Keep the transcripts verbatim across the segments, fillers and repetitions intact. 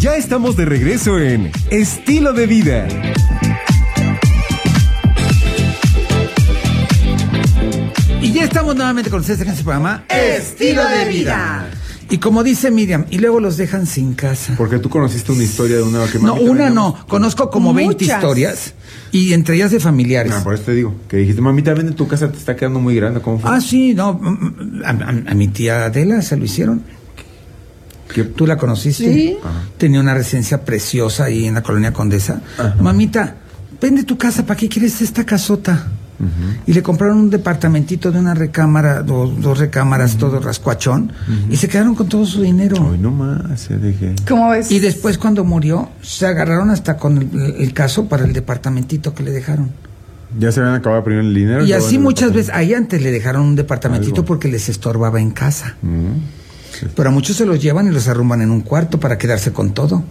Ya estamos de regreso en Estilo de Vida. Y ya estamos nuevamente con ustedes en este programa Estilo de Vida. Y como dice Miriam, y luego los dejan sin casa. Porque tú conociste una historia de una que No, una no. Conozco como Muchas. veinte historias. Y entre ellas de familiares. Ah, por eso te digo. Que dijiste, mamita, ven, tu casa te está quedando muy grande. ¿Cómo fue? Ah, sí, no. A, a, a mi tía Adela se lo hicieron. ¿Qué? ¿Tú la conociste? Sí. Ajá. Tenía una residencia preciosa ahí en la colonia Condesa. Ajá. Mamita, vende tu casa. ¿Para qué quieres esta casota? Uh-huh. Y le compraron un departamentito de una recámara, do, dos recámaras, uh-huh. todo rascuachón, uh-huh. y se quedaron con todo su dinero. Ay, no más, se dejé. ¿Cómo ves? Y después cuando murió, se agarraron hasta con el, el caso para el departamentito que le dejaron. Ya se habían acabado primero el dinero. Y así muchas veces, ahí antes le dejaron un departamentito Algo. porque les estorbaba en casa. Uh-huh. Sí. Pero a muchos se los llevan y los arrumban en un cuarto para quedarse con todo.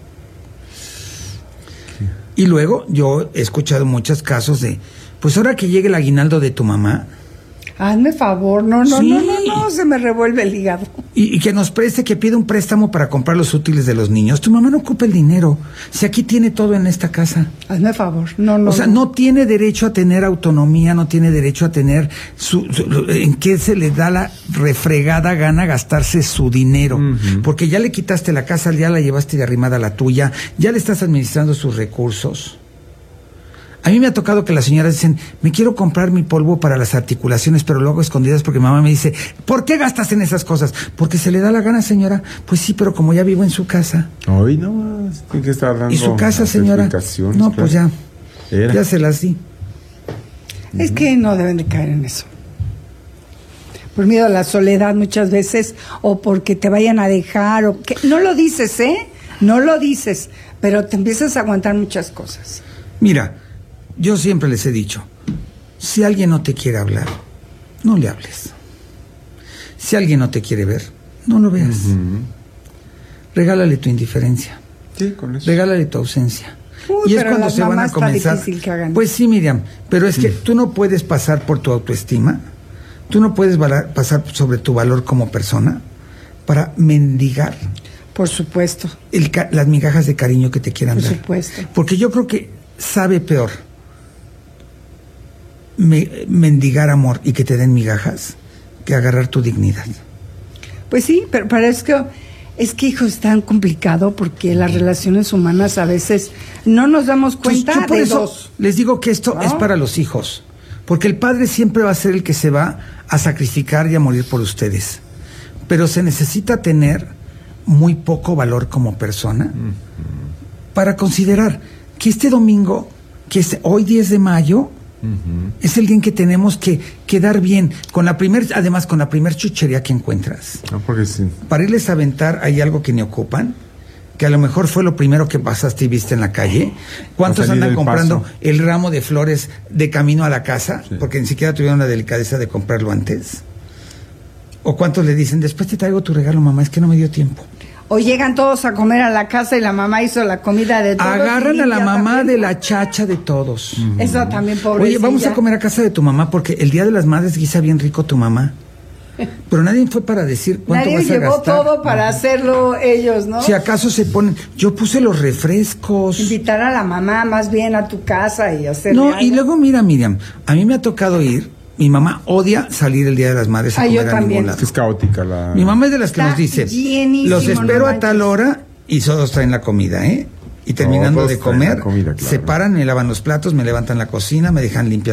Sí. Y luego yo he escuchado muchos casos de, pues ahora que llegue el aguinaldo de tu mamá. Hazme favor, no, no, sí. no, no, no, se me revuelve el hígado. Y, y que nos preste, que pida un préstamo para comprar los útiles de los niños. Tu mamá no ocupa el dinero, si aquí tiene todo en esta casa. Hazme favor, no, no. O sea, no, no tiene derecho a tener autonomía, no tiene derecho a tener su, su en qué se le da la refregada gana gastarse su dinero. Uh-huh. Porque ya le quitaste la casa, ya la llevaste de arrimada a la tuya, ya le estás administrando sus recursos. A mí me ha tocado que las señoras dicen, me quiero comprar mi polvo para las articulaciones, pero lo hago escondidas porque mamá me dice, ¿por qué gastas en esas cosas? Porque se le da la gana, señora. Pues sí, pero como ya vivo en su casa. Ay, no, tiene que estar dando. ¿Y su casa, señora? No, pues ya, Era. ya se las di. Es que no deben de caer en eso. Por miedo a la soledad muchas veces, o porque te vayan a dejar, o que no lo dices, ¿eh? No lo dices, pero te empiezas a aguantar muchas cosas. Mira, yo siempre les he dicho, si alguien no te quiere hablar, no le hables. Si alguien no te quiere ver, no lo veas. Uh-huh. Regálale tu indiferencia. Sí, con eso. Regálale tu ausencia. Uy, y es pero cuando las se van a mamás comenzar. está difícil que hagan. Pues sí, Miriam, pero es que uh-huh. tú no puedes pasar por tu autoestima, tú no puedes valar, pasar sobre tu valor como persona para mendigar. Por supuesto. El, las migajas de cariño que te quieran por dar. Por supuesto. Porque yo creo que sabe peor me, mendigar amor y que te den migajas que agarrar tu dignidad. Pues sí, pero, pero es que es que hijo, es tan complicado porque las relaciones humanas a veces no nos damos cuenta. Entonces, yo por de eso dos. les digo que esto ¿no? es para los hijos, porque el padre siempre va a ser el que se va a sacrificar y a morir por ustedes, pero se necesita tener muy poco valor como persona uh-huh. para considerar que este domingo, que es hoy diez de mayo, uh-huh. es el día en que tenemos que quedar bien, con la primer, además con la primer chuchería que encuentras. No, porque sí. Para irles a aventar, hay algo que ni ocupan, que a lo mejor fue lo primero que pasaste y viste en la calle. ¿Cuántos andan comprando paso? el ramo de flores de camino a la casa? Sí. Porque ni siquiera tuvieron la delicadeza de comprarlo antes. ¿O cuántos le dicen, después te traigo tu regalo, mamá, es que no me dio tiempo? O llegan todos a comer a la casa y la mamá hizo la comida de todos. Agarran a la mamá también. de la chacha de todos. Uh-huh. Eso también, pobrecilla. Oye, vamos a comer a casa de tu mamá porque el Día de las Madres guisa bien rico tu mamá. Pero nadie fue para decir cuánto nadie vas a gastar. Nadie llevó todo para uh-huh. hacerlo ellos, ¿no? Si acaso se ponen... Yo puse los refrescos. Invitar a la mamá más bien a tu casa y hacerle No, algo. Y luego mira, Miriam, a mí me ha tocado ir... Mi mamá odia salir el Día de las Madres a Ay, comer a ningún lado. Es caótica la... Mi mamá es de las que Está nos dice, los espero no a tal hora y todos traen la comida, ¿eh? Y terminando no, de comer, comida, claro. se paran, me lavan los platos, me levantan la cocina, me dejan limpiar